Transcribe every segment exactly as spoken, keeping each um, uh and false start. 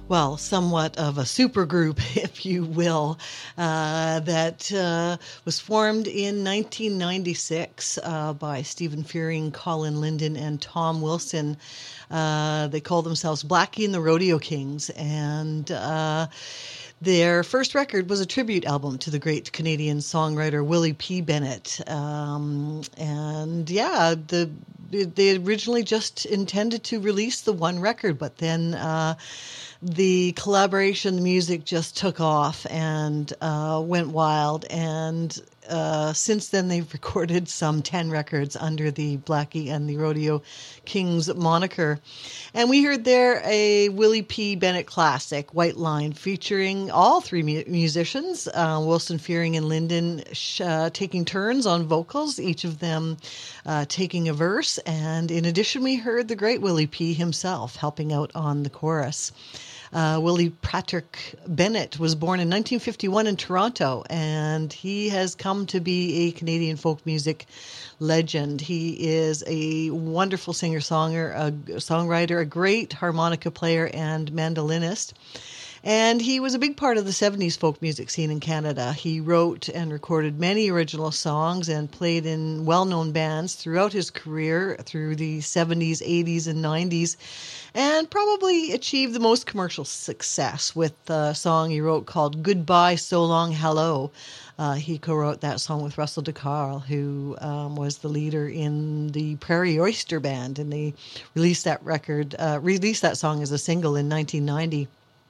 well, somewhat of a supergroup, if you will, uh, that uh, was formed in nineteen ninety-six uh, by Stephen Fearing, Colin Linden, and Tom Wilson. Uh, they call themselves Blackie and the Rodeo Kings, and uh, their first record was a tribute album to the great Canadian songwriter Willie P. Bennett. Um, and yeah, the they originally just intended to release the one record, but then uh, the collaboration, the music just took off and uh, went wild. And uh, since then, they've recorded some ten records under the Blackie and the Rodeo Kings moniker. And we heard there a Willie P. Bennett classic, White Line, featuring all three mu- musicians, uh, Wilson, Fearing, and Linden, sh- uh, taking turns on vocals, each of them uh, taking a verse. And in addition, we heard the great Willie P. himself helping out on the chorus. Uh, Willie Patrick Bennett was born in nineteen fifty-one in Toronto, and he has come to be a Canadian folk music legend. He is a wonderful singer-songwriter, a songwriter, a great harmonica player, and mandolinist. And he was a big part of the seventies folk music scene in Canada. He wrote and recorded many original songs and played in well-known bands throughout his career through the seventies, eighties, and nineties, and probably achieved the most commercial success with a song he wrote called Goodbye, So Long, Hello. Uh, he co-wrote that song with Russell DeCarle, who um, was the leader in the Prairie Oyster Band, and they released that record, uh, released that song as a single in nineteen ninety.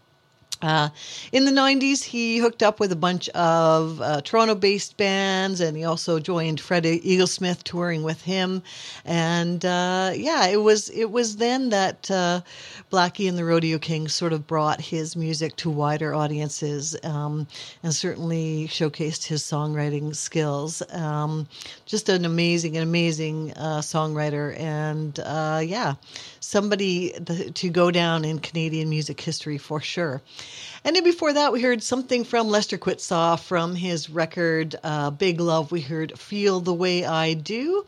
Uh, in the nineties, he hooked up with a bunch of uh, Toronto-based bands, and he also joined Fred Eaglesmith touring with him. And uh, yeah, it was it was then that uh, Blackie and the Rodeo Kings sort of brought his music to wider audiences, um, and certainly showcased his songwriting skills. Um, just an amazing, an amazing uh, songwriter, and uh, yeah, somebody th- to go down in Canadian music history for sure. And then before that, we heard something from Lester Quitsaw from his record uh, Big Love. We heard Feel the Way I Do.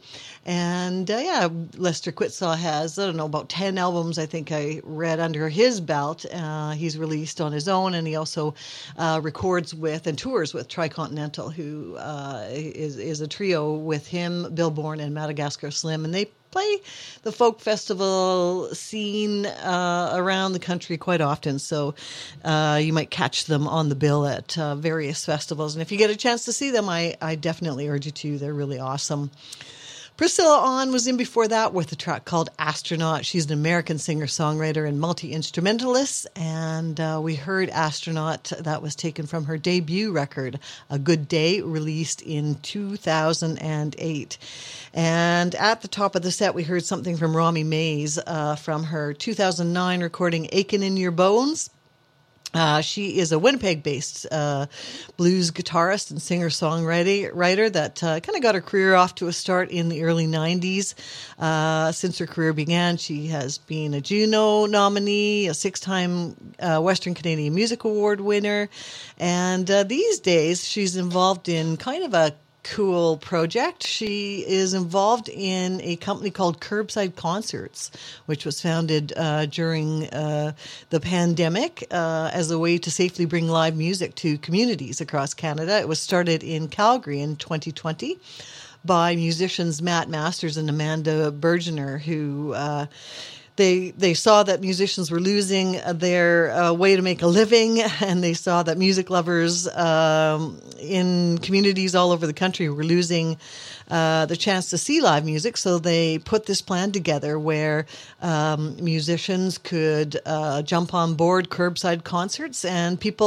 And uh, yeah, Lester Quitsaw has, I don't know, about ten albums, I think I read, under his belt. Uh, he's released on his own, and he also uh, records with and tours with Tricontinental, who uh, is, is a trio with him, Bill Bourne, and Madagascar Slim. And they play the folk festival scene uh, around the country quite often, so uh, you might catch them on the bill at uh, various festivals. And if you get a chance to see them, I, I definitely urge you to. They're really awesome. Priscilla Ahn was in before that with a track called Astronaut. She's an American singer-songwriter and multi-instrumentalist, and uh, we heard Astronaut. That was taken from her debut record, A Good Day, released in two thousand eight. And at the top of the set, we heard something from Romy Mays uh, from her two thousand nine recording, Achin' in Your Bones. Uh, she is a Winnipeg-based uh, blues guitarist and singer-songwriter writer that uh, kind of got her career off to a start in the early nineties. Uh, since her career began, she has been a Juno nominee, a six-time uh, Western Canadian Music Award winner, and uh, these days she's involved in kind of a cool project. She is involved in a company called Curbside Concerts, which was founded uh, during uh, the pandemic uh, as a way to safely bring live music to communities across Canada. It was started in Calgary in twenty twenty by musicians Matt Masters and Amanda Bergener, who uh, They they saw that musicians were losing their uh, way to make a living, and they saw that music lovers um, in communities all over the country were losing uh, the chance to see live music. So they put this plan together where um, musicians could uh, jump on board curbside concerts, and people